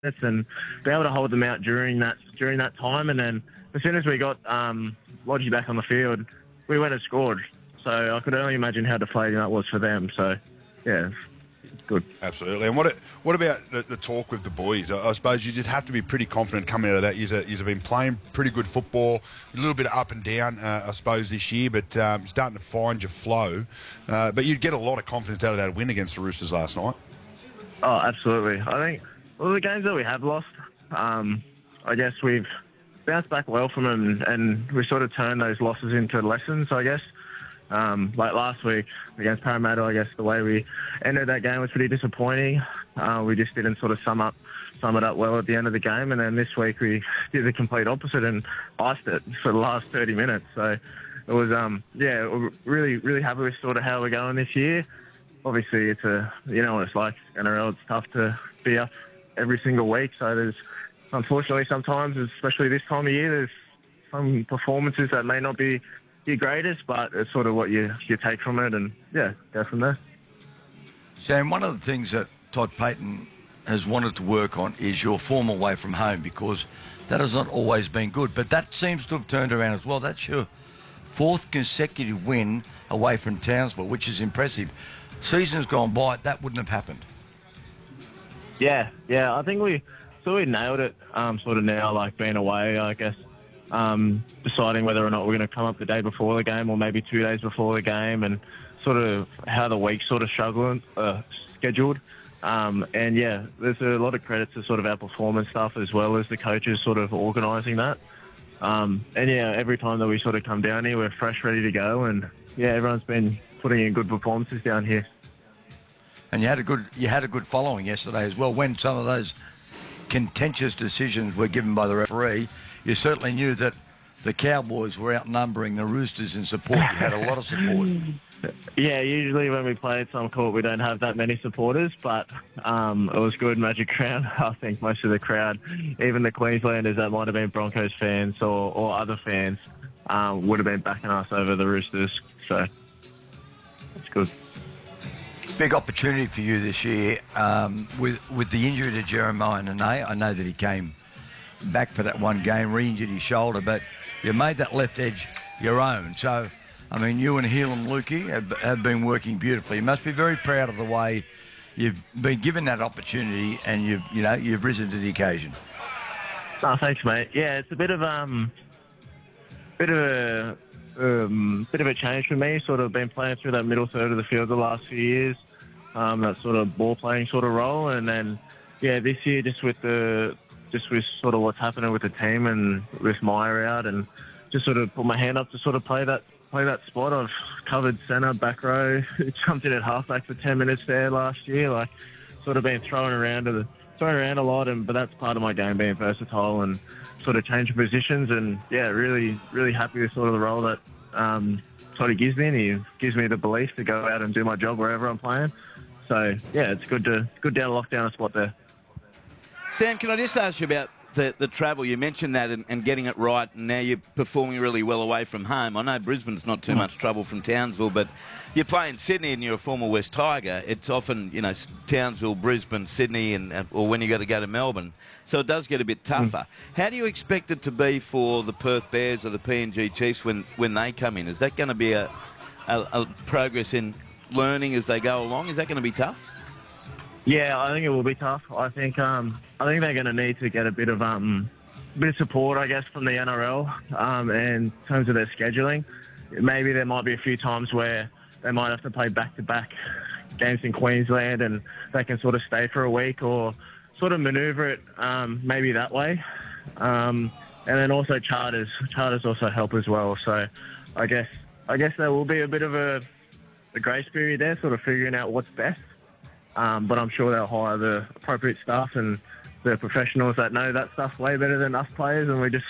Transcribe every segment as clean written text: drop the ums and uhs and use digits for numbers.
and be able to hold them out during that time. And then as soon as we got Lodgy back on the field, we went and scored. So I could only imagine how deflating that was for them. So, yeah, it's good. Absolutely. And what about the talk with the boys? I suppose you just have to be pretty confident coming out of that. You've been playing pretty good football, a little bit up and down, I suppose, this year, but starting to find your flow. But you'd get a lot of confidence out of that win against the Roosters last night. Oh, absolutely. I think the games that we have lost, I guess we've bounced back well from them, and we sort of turned those losses into lessons, I guess. Like last week against Parramatta, I guess the way we ended that game was pretty disappointing. We just didn't sort of sum it up well at the end of the game, and then this week we did the complete opposite and iced it for the last 30 minutes. So it was, we're really happy with sort of how we're going this year. Obviously, it's you know what it's like, NRL, it's tough to be up every single week. So there's, unfortunately, sometimes, especially this time of year, there's some performances that may not be your greatest, but it's sort of what you take from it, and, yeah, go from there. Sam, one of the things that Todd Payten has wanted to work on is your form away from home, because that has not always been good, but that seems to have turned around as well. That's your fourth consecutive win away from Townsville, which is impressive. Seasons gone by, that wouldn't have happened. Yeah, I think we nailed it sort of now, like being away, I guess, deciding whether or not we're going to come up the day before the game or maybe 2 days before the game, and sort of how the week's sort of scheduled. And, yeah, there's a lot of credit to sort of our performance stuff as well as the coaches sort of organising that. And, yeah, every time that we sort of come down here, we're fresh, ready to go, and, yeah, everyone's been putting in good performances down here. And you had a good following yesterday as well. When some of those contentious decisions were given by the referee, you certainly knew that the Cowboys were outnumbering the Roosters in support. You had a lot of support. Yeah, usually when we play at some court, we don't have that many supporters, but it was good, Magic Crown. I think most of the crowd, even the Queenslanders that might have been Broncos fans or other fans, would have been backing us over the Roosters. So it's good. Big opportunity for you this year with the injury to Jeremiah Nene. I know that he came back for that one game, re-injured his shoulder, but you made that left edge your own. So, I mean, you and Heilum Luki have been working beautifully. You must be very proud of the way you've been given that opportunity, and you've risen to the occasion. Oh, thanks, mate. Yeah, it's a bit of a change for me. Sort of been playing through that middle third of the field the last few years, that sort of ball playing sort of role, and then this year just with sort of what's happening with the team and with Meyer out, and just sort of put my hand up to sort of play that spot. I've covered centre, back row, jumped in at halfback for 10 minutes there last year. Like, sort of been thrown around a lot, but that's part of my game, being versatile and sort of changing positions. And yeah, really, really happy with sort of the role that sort of gives me, and he gives me the belief to go out and do my job wherever I'm playing. So yeah, it's good to lock down a spot there. Sam, can I just ask you about the travel? You mentioned that and getting it right, and now you're performing really well away from home. I know Brisbane's not too much trouble from Townsville, but you're playing Sydney and you're a former West Tiger. It's often, Townsville, Brisbane, Sydney, or when you got to go to Melbourne. So it does get a bit tougher. How do you expect it to be for the Perth Bears or the PNG Chiefs when they come in? Is that going to be a progress in learning as they go along? Is that going to be tough? Yeah, I think it will be tough. I think they're going to need to get a bit of support, I guess, from the NRL in terms of their scheduling. Maybe there might be a few times where they might have to play back-to-back games in Queensland, and they can sort of stay for a week or sort of manoeuvre it maybe that way. And then also charters also help as well. So I guess there will be a bit of a grace period there, sort of figuring out what's best. But I'm sure they'll hire the appropriate staff and the professionals that know that stuff way better than us players, and we just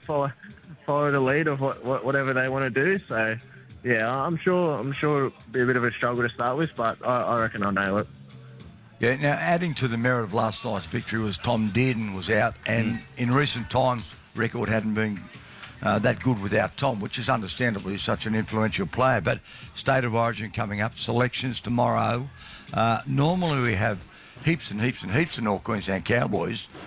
follow the lead of whatever they want to do. So, yeah, I'm sure it'll be a bit of a struggle to start with, but I reckon I'll nail it. Yeah, now adding to the merit of last night's victory was Tom Dearden was out, and in recent times, record hadn't been that good without Tom, which is understandably such an influential player. But State of Origin coming up, selections tomorrow. Normally we have heaps and heaps and heaps of North Queensland Cowboys.